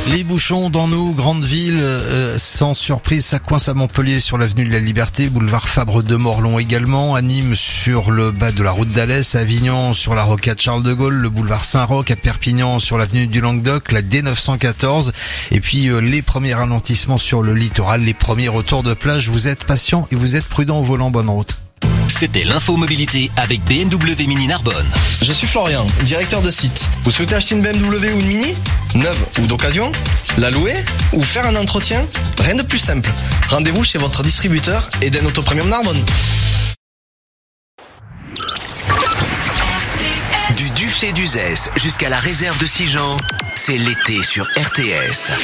Les bouchons dans nos grandes villes, sans surprise, ça coince à Montpellier sur l'avenue de la Liberté, boulevard Fabre de Morlon également, à Nîmes sur le bas de la route d'Alès, à Avignon sur la rocade Charles de Gaulle, le boulevard Saint-Roch, à Perpignan sur l'avenue du Languedoc, la D914, et puis les premiers ralentissements sur le littoral, les premiers retours de plage. Vous êtes patient et vous êtes prudent au volant, bonne route. C'était l'info mobilité avec BMW Mini Narbonne. Je suis Florian, directeur de site. Vous souhaitez acheter une BMW ou une Mini? Neuve ou d'occasion? La louer? Ou faire un entretien? Rien de plus simple. Rendez-vous chez votre distributeur Eden Auto Premium Narbonne. Du Duché d'Uzès jusqu'à la réserve de Sigean, c'est l'été sur RTS.